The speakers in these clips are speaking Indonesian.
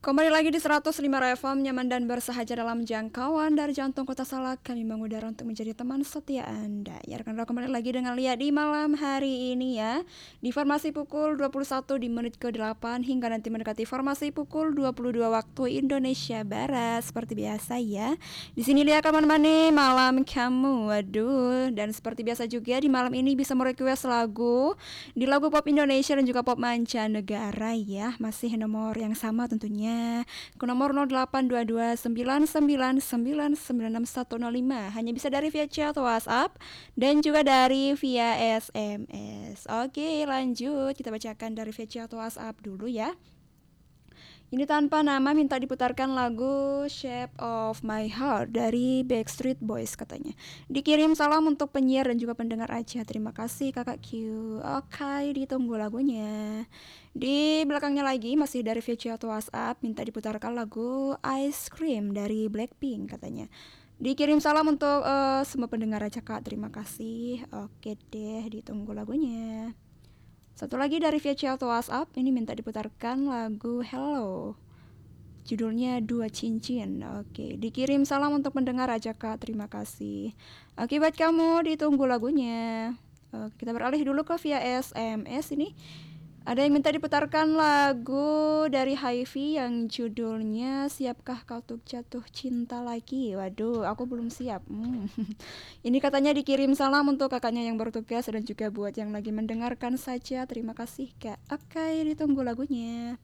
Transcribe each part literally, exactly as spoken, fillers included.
Kembali lagi di seratus lima F M, nyaman dan bersahaja dalam jangkauan dari jantung kota Salak. Kami mengudara untuk menjadi teman setia Anda. Ya, rekan rekan kembali lagi dengan Lia di malam hari ini ya. Di formasi pukul dua puluh satu di menit ke delapan hingga nanti mendekati formasi pukul dua puluh dua waktu Indonesia Barat. Seperti biasa ya. Di sini Lia akan menemani malam kamu. Waduh, dan seperti biasa juga di malam ini bisa merequest lagu di lagu pop Indonesia dan juga pop mancanegara ya. Masih nomor yang sama tentunya ke nomor nol delapan dua dua sembilan sembilan sembilan sembilan enam satu nol lima. Hanya bisa dari via chat atau WhatsApp dan juga dari via S M S. Oke, lanjut kita bacakan dari via chat atau WhatsApp dulu ya. Ini tanpa nama minta diputarkan lagu Shape of My Heart dari Backstreet Boys katanya. Dikirim salam untuk penyiar dan juga pendengar aja. Terima kasih Kakak Q. Oke, ditunggu lagunya. Di belakangnya lagi masih dari V C atau WhatsApp minta diputarkan lagu Ice Cream dari Blackpink katanya. Dikirim salam untuk uh, semua pendengar aja Kak. Terima kasih. Oke deh, ditunggu lagunya. Satu lagi dari via chat atau WhatsApp, ini minta diputarkan lagu Hello. Judulnya Dua Cincin. Oke, dikirim salam untuk mendengar aja Kak, terima kasih. Oke, buat kamu ditunggu lagunya. Oke, kita beralih dulu ke via S M S ini. Ada yang minta diputarkan lagu dari Hy-Vee yang judulnya Siapkah Kau Untuk Jatuh Cinta Lagi. Waduh, aku belum siap. Hmm. Ini katanya dikirim salam untuk kakaknya yang bertugas dan juga buat yang lagi mendengarkan saja. Terima kasih Kak. Oke, ditunggu lagunya.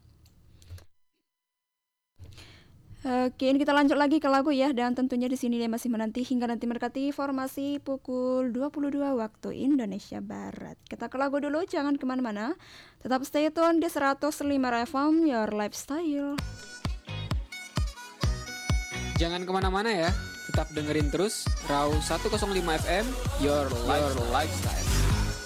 Oke, ini kita lanjut lagi ke lagu ya. Dan tentunya di sini dia masih menanti hingga nanti mendekati formasi pukul dua puluh dua waktu Indonesia Barat. Kita ke lagu dulu, jangan kemana-mana. Tetap stay tune di seratus lima F M, Your Lifestyle. Jangan kemana-mana ya. Tetap dengerin terus Raw seratus lima F M, Your, Your Lifestyle.